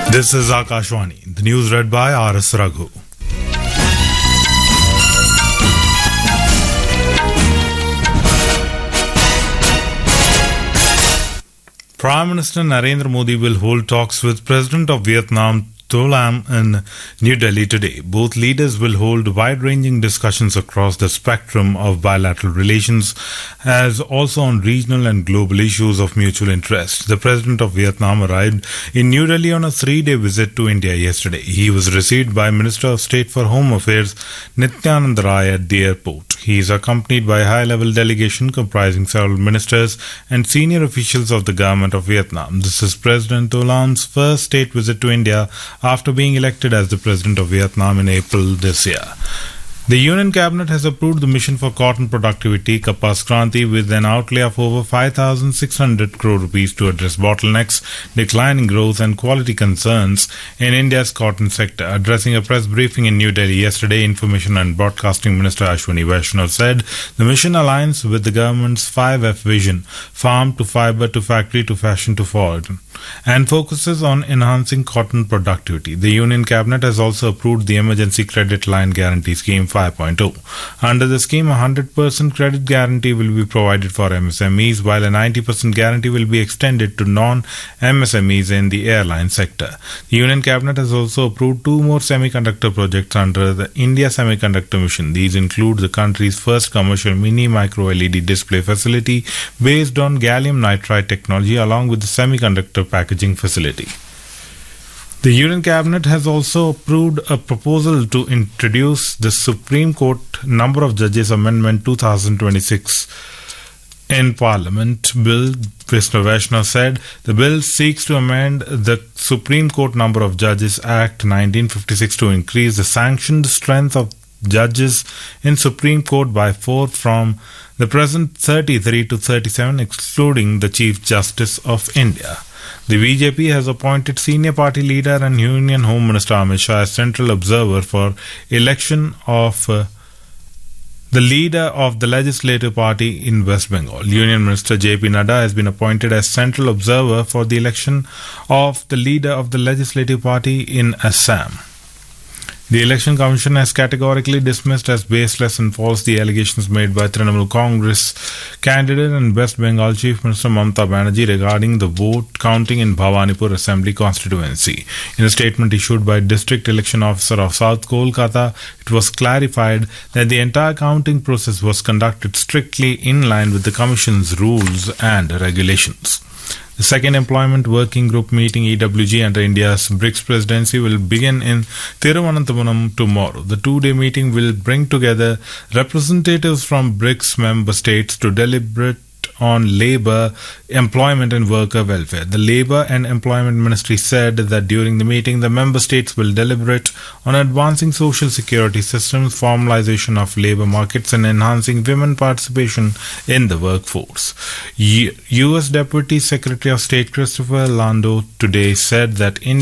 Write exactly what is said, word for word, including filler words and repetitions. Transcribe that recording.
This is Akashwani. The news read by R S Raghu. Prime Minister Narendra Modi will hold talks with President of Vietnam To Lam in New Delhi today. Both leaders will hold wide-ranging discussions across the spectrum of bilateral relations, as also on regional and global issues of mutual interest. The President of Vietnam arrived in New Delhi on a three-day visit to India yesterday. He was received by Minister of State for Home Affairs Nityanand Rai at the airport. He is accompanied by a high-level delegation comprising several ministers and senior officials of the government of Vietnam. This is President To Lam's first state visit to India after being elected as the President of Vietnam in April this year. The Union Cabinet has approved the mission for cotton productivity, Kapas Kranti, with an outlay of over five thousand six hundred crore rupees to address bottlenecks, declining growth and quality concerns in India's cotton sector. Addressing a press briefing in New Delhi yesterday, Information and Broadcasting Minister Ashwani Vaishnaw said the mission aligns with the government's five F vision, farm to fibre to factory to fashion to forward, and focuses on enhancing cotton productivity. The Union Cabinet has also approved the Emergency Credit Line Guarantee Scheme five point oh. Under the scheme, a one hundred percent credit guarantee will be provided for M S M Es, while a ninety percent guarantee will be extended to non-M S M Es in the airline sector. The Union Cabinet has also approved two more semiconductor projects under the India Semiconductor Mission. These include the country's first commercial mini micro L E D display facility based on gallium nitride technology, along with the semiconductor packaging facility. The Union Cabinet has also approved a proposal to introduce the Supreme Court Number of Judges Amendment two thousand twenty-six in Parliament. Bill, Mister Vaishnaw said, the bill seeks to amend the Supreme Court Number of Judges Act nineteen fifty-six to increase the sanctioned strength of judges in Supreme Court by four from the present thirty-three to thirty-seven, excluding the Chief Justice of India. The B J P has appointed senior party leader and Union Home Minister Amit Shah as central observer for election of uh, the leader of the legislative party in West Bengal. Union Minister J P Nadda has been appointed as central observer for the election of the leader of the legislative party in Assam. The Election Commission has categorically dismissed as baseless and false the allegations made by Trinamool Congress candidate and West Bengal Chief Minister Mamata Banerjee regarding the vote counting in Bhawanipur Assembly constituency. In a statement issued by District Election Officer of South Kolkata, it was clarified that the entire counting process was conducted strictly in line with the Commission's rules and regulations. The second Employment Working Group meeting, E W G, under India's BRICS presidency will begin in Thiruvananthapuram tomorrow. The two-day meeting will bring together representatives from BRICS member states to deliberate on labour, employment and worker welfare. The Labour and Employment Ministry said that during the meeting, the member states will deliberate on advancing social security systems, formalisation of labour markets and enhancing women participation in the workforce. U S Deputy Secretary of State Christopher Lando today said that India